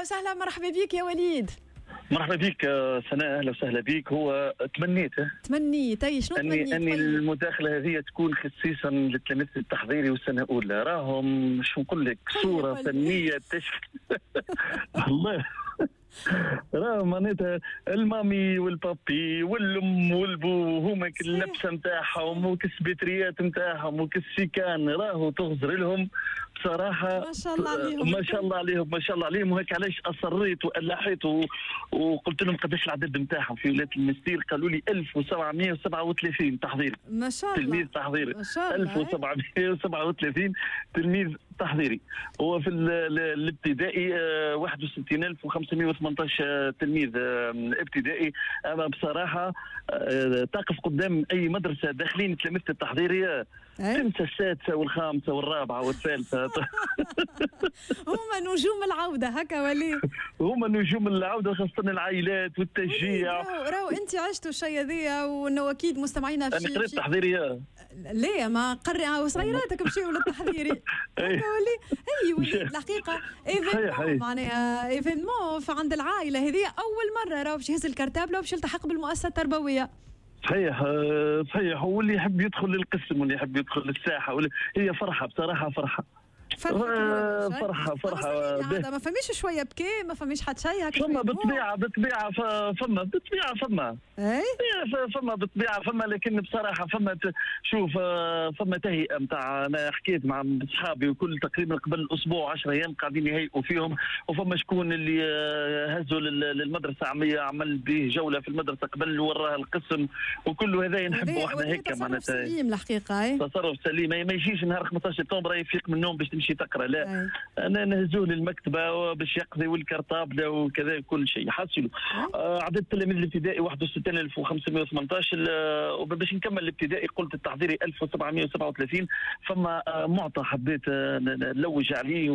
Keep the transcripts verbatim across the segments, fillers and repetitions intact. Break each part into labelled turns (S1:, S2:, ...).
S1: وسهلا، مرحبا بك يا وليد.
S2: مرحبا بك سناء، اهلا وسهلا بك. هو تمنيت
S1: تمنيت اي شنو تمنيت؟
S2: اني اني المداخله هذه تكون خصيصا للتلاميذ التحضيري والسنه الاولى، راهم شو نقول لك صوره فنيه تشكل والله راه معناتها المامي والبابي والام والبو هما اللبسه نتاعهم وكسبيتريات نتاعهم وكسيكان راهو تغزر لهم بصراحه.
S1: ما شاء الله عليهم
S2: ما شاء الله عليهم ما شاء الله عليهم. وهيك علاش اصريت والحيت وقلت لهم قداش العدد نتاعهم في ولايه المستير؟ قالوا لي ألف وسبعمائة وسبعة وثلاثين تحضيري.
S1: ما شاء الله.
S2: تلميذ تحضيري.
S1: ما شاء الله.
S2: ألف وسبعمائة وسبعة وثلاثين تلميذ تحضيري. هو في الابتدائي واحد وستين ألف وخمسمائة وثمانية عشر تلميذ ابتدائي. اما بصراحه تقف قدام اي مدرسه داخلين تلاميذ التحضيريه تنسى السادسه والخامسه والرابعه والثالثه.
S1: هما نجوم العوده هكا ولي.
S2: هما نجوم العوده، خاصه العائلات والتشجيع.
S1: راهو راهو انت عشتوا الشيء هذيا، وانه اكيد مستمعينا في
S2: انا قريت تحضيريه.
S1: ليه ما قري وصغيراتك مشيوا للتحضيري هكا ولي. اي ولي الحقيقه ايفينمون معناها ايفينمون فعند العائله هذه اول مره راهو باش يهز الكرتابله وباش يلتحق بالمؤسسه التربويه.
S2: صحيح صحيح. واللي يحب يدخل للقسم واللي يحب يدخل للساحه، هي فرحه بصراحه، فرحه
S1: فرحه
S2: فرحه فرحه.
S1: ما فماش شويه بكي، ما فماش حتى شيء هكا.
S2: فما بالطبيعه بالطبيعه فما بالطبيعه فما
S1: اي
S2: فما بالطبيعه فما. لكن بصراحه فما شوف فما تهيئه نتاع. انا حكيت مع اصحابي وكل تقريبا قبل اسبوع عشرة ايام قاعدين يهيئوا فيهم، وفما شكون اللي هزوا للمدرسه عمليه عمل به جوله في المدرسه قبل وراها القسم وكله. هذا نحبوا احنا هيك معناتها.
S1: تصرف سليم الحقيقه.
S2: تصرف سليم. ما يجيش نهار خمسطاش سبتمبر يفيق من النوم باش تمشي تقرا، لا أي. انا نهزوه للمكتبه باش يقضي والكرطابله وكذا كل شيء حاصلوا. آه عدد التلاميذ الابتدائي واحد وستين ألف وخمسمائة وثمانية عشر. آه وباش نكمل الابتدائي قلت التحضيري ألف وسبعمائة وسبعة وثلاثين. فما آه معطى حبيت آه نلوج عليه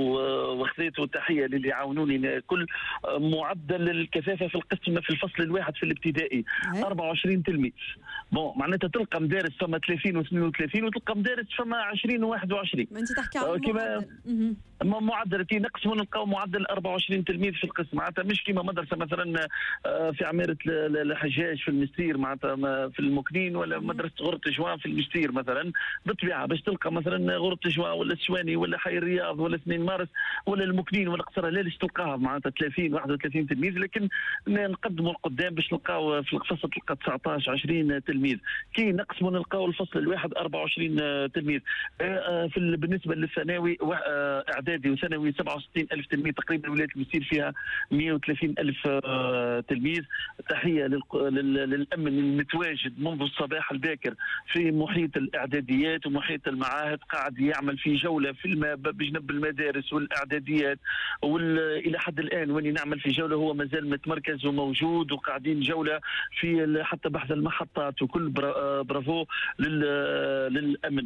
S2: وخذيته تحيه للي يعاونوني. كل آه معدل الكثافه في القسم في الفصل الواحد في الابتدائي أي. أربعة وعشرين تلميذ. بون معناتها تلقى مدارس فما ثلاثين واثنين وثلاثين وتلقى مدارس فما عشرين وواحد وعشرين.
S1: ما انت تحكي على
S2: كما معدل كي نقسموا نلقاو معدل أربعة وعشرين تلميذ في القسم. معناتها مش كيما مدرسه مثلا في عماره الحجاج في المستير معناتها في المكنين، ولا مدرسه غرة جوان في المستير مثلا. بالطبيعه باش تلقى مثلا غرة جوان ولا السواني ولا حي الرياض ولا اثنين مارس ولا المكنين ولا قصر الليل تلقاها معناتها ثلاثين واحد وثلاثين تلميذ. لكن نقدموا القدام باش نلقاو في الفصل تلقى تسعطاش عشرين تلميذ. كي نقسموا نلقاو الفصل الواحد أربعة وعشرين تلميذ. في بالنسبه للثانوي اعدادي وثانوي سبعة وستين ألف تلميذ تقريبا. ولايه المستير فيها مائة وثلاثين ألف تلميذ. تحيه للامن المتواجد منذ الصباح الباكر في محيط الاعداديات ومحيط المعاهد، قاعد يعمل في جوله في الم... بجنب المدارس والاعداديات. والى حد الان واني نعمل في جوله هو مازال متمركز وموجود، وقاعدين جوله في حتى بحث المحطات. وكل برافو لل... للامن.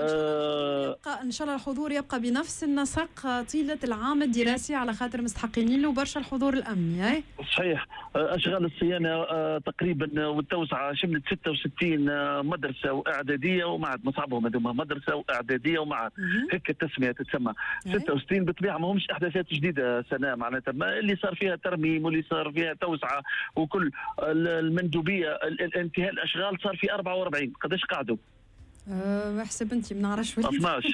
S1: يبقى ان شاء الله الحضور يبقى بنفس النسق طيله العام الدراسي، على خاطر مستحقين له برشا الحضور الامني. اي صحيح.
S2: اشغال الصيانه تقريبا والتوسعه شملت ستة وستين مدرسه واعداديه ومعهد. مصعبهم هذوما مدرسه واعداديه ومعهد، هيك التسميه تتسمى. ستة وستين بالطبيعه ما همش احداثات جديده سنه معناتها، اللي صار فيها ترميم واللي صار فيها توسعه وكل المندوبيه. الانتهاء الاشغال صار في أربعة وأربعين. قداش قعدوا؟
S1: أه احسب انت ما نعرفش وليد.
S2: اثناش.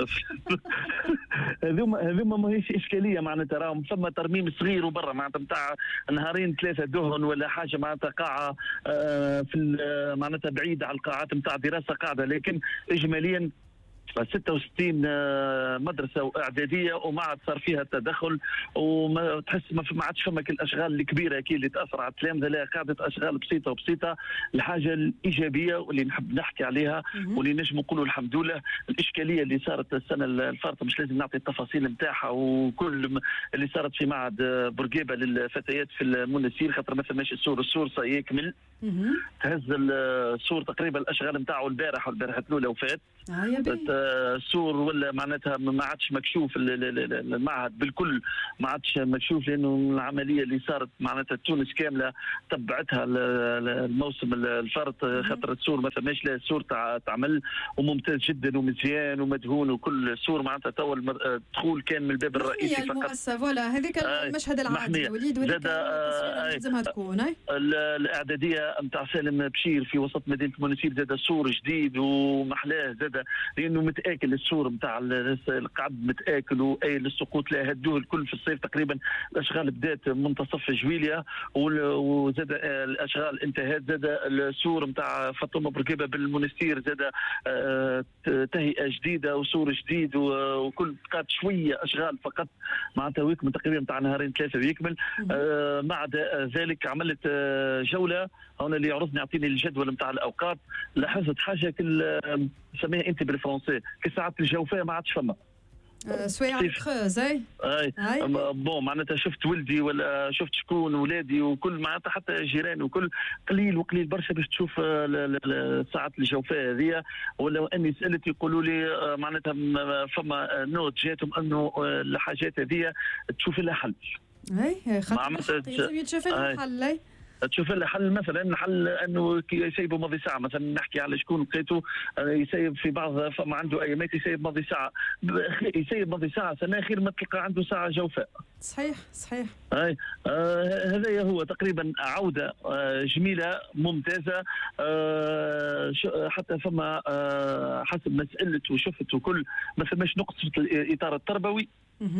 S2: هذوما هذوما ماهيش اشكاليه معناتها. راهم ثم ترميم صغير وبرا معناتها نتاع نهارين ثلاثه دهن ولا حاجه معناتها قاعه في معناتها بعيده على القاعات نتاع دراسه قاعده. لكن اجماليا ستة وستين مدرسه واعداديه ومعهد صار فيها التدخل. وما تحس ما عادش فما الاشغال الكبيره كي اللي تاثر على التلامذه، لا قاعده اشغال بسيطه وبسيطه. الحاجه الايجابيه واللي نحب نحكي عليها واللي نجم نقولوا الحمد لله، الاشكاليه اللي صارت السنه الفارطه مش لازم نعطي التفاصيل نتاعها، وكل اللي صارت في معهد بورقيبه للفتيات في المنسير خاطر ما ثماش السور. السور سيكمل. تهز السور تقريبا الاشغال نتاعو البارح والبارحه الاولى وفات. السور ولا معناتها ما عادش مكشوف المعهد بالكل، ما عادش مكشوف لانه العمليه اللي صارت معناتها تونس كامله تبعتها الموسم الفرط، خاطر السور ما ثماش لا السور تعمل وممتاز جدا ومزيان ومدهون وكل السور معناتها تو الدخول كان من الباب الرئيسي فقط.
S1: المؤسسه فوالا هذيك المشهد العادي وليد وهذيك التصويره لازمها تكون.
S2: الاعداديه نتاع سالم بشير في وسط مدينه المنسيب زاد سور جديد ومحلاه زاد لانه متاكل السور نتاع القعد متاكل واي للسقوط لا هدوه الكل في الصيف تقريبا. الاشغال بدات منتصف جويليا وزاد الاشغال انتهت، زاد السور نتاع فاطمه برقيبه بالمنستير زاد تهيئه جديده وسور جديد وكل بقات شويه اشغال فقط معناتها ويكمل تقريبا نتاع نهارين ثلاثه ويكمل. مع ذلك عملت جوله هنا اللي يعرضني يعطيني الجدول نتاع الاوقات. لاحظت حاجه كل سميها انت بالفرنسي كساعات الجوفاء ما عادش فما
S1: سوايع خاز اي
S2: اي بون معناتها شفت ولدي ولا شفت شكون ولادي وكل معناتها حتى جيراني وكل قليل وقليل برشا باش تشوف ساعات الجوفاء هذه. ولو اني سالت يقولوا لي معناتها فما نوت جاتهم انه الحاجات هذه تشوف لها حل.
S1: اي خاطر لازم يتشاف لها حل. اي
S2: تشوف لها حل، مثلا حل انه يسيبوا ماضي ساعه، مثلا نحكي على شكون لقيته يسيب في بعض فما عنده ايامات يسيب ماضي ساعه، يسيب ماضي ساعه سنه خير ما تلقى عنده ساعه جوفاء.
S1: صحيح صحيح.
S2: اي آه هذا هو تقريبا عوده آه جميله ممتازه. آه حتى فما آه حسب ما سالت وشفت وكل ما فماش نقص في الاطار التربوي.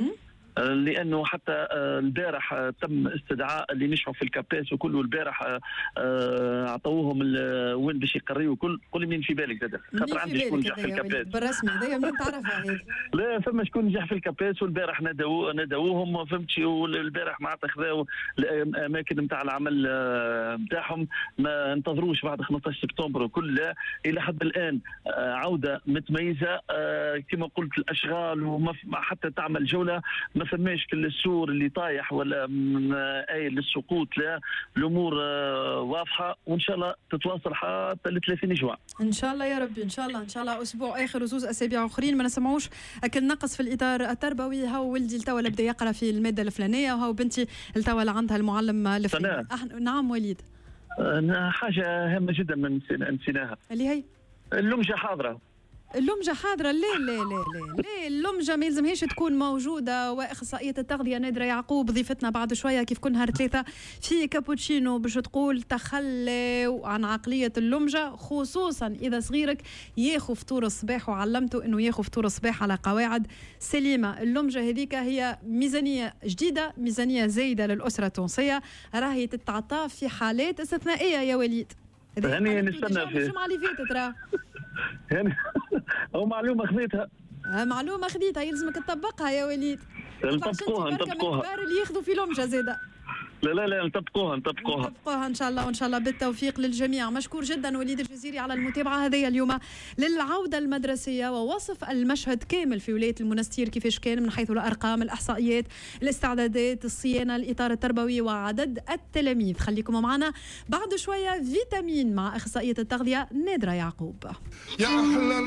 S2: لانه حتى البارح تم استدعاء اللي نشعوا في الكاباس وكله البارح اعطوهم وين باش يقريوا وكل. قولي مين في بالك زاد خاطر عندي شكون نجح في الكاباس
S1: بالرسمي هذايا منين تعرفها هذه؟
S2: لا فما شكون نجح في الكاباس والبارح نداو نداوهم فهمتي. والبارح معناتها خذاو الاماكن نتاع العمل نتاعهم ما انتظروش بعد خمسطاش سبتمبر وكل. الى حد الان عوده متميزه كما قلت الاشغال وما حتى تعمل جوله ما فماش كل السور اللي طايح ولا اي للسقوط. لا الامور واضحه وان شاء الله تتواصل حتى ل ثلاثين جوان
S1: ان شاء الله يا ربي. ان شاء الله ان شاء الله اسبوع اخر وزوز اسابيع اخرين ما نسمعوش اكل نقص في الاطار التربوي. هاو ولدي التوا بدا يقرا في الماده الفلانيه وهاو بنتي التوا عندها المعلم الفلاني. نعم وليد.
S2: حاجه هامه جدا من نسيناها
S1: اللي هي
S2: اللمجه حاضره.
S1: اللمجة حاضرة. ليه ليه ليه ليه ليه اللمجة ما يلزمهاش تكون موجودة. وإخصائية التغذية نادرة يعقوب ضيفتنا بعد شوية كيف كل نهار ثلاثة في كابوتشينو باش تقول تخلي عن عقلية اللمجة، خصوصا إذا صغيرك ياخذ فطور الصباح وعلمته إنه ياخذ فطور الصباح على قواعد سليمة. اللمجة هذيك هي ميزانية جديدة، ميزانية زايدة للأسرة التونسية، راهي تتعطى في حالات استثنائية يا وليد.
S2: هاني نستنى فيه
S1: الجمعة اللي فاتت راه
S2: يعني هو معلومه خذيتها
S1: معلومه خذيتها يلزمك تطبقها يا وليد.
S2: نطبقوها نطبقوها
S1: الكبار اللي ياخذوا في لمجه زاده.
S2: لا لا لا نطبقوها نطبقوها
S1: نطبقوها ان شاء الله وان شاء الله بالتوفيق للجميع. مشكور جدا وليد الجزيري على المتابعه هذه اليوم للعوده المدرسيه ووصف المشهد كامل في ولايه المنستير كيفاش كان من حيث الارقام، الاحصائيات، الاستعدادات، الصيانه، الاطار التربوي وعدد التلاميذ. خليكم معنا بعد شويه فيتامين مع اخصائيه التغذيه نادره يعقوب. يا أحلى